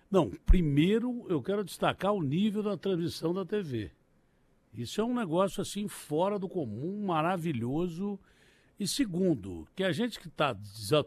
Não, primeiro eu quero destacar o nível da transmissão da TV. Isso é um negócio assim fora do comum, maravilhoso. E segundo, que a gente que está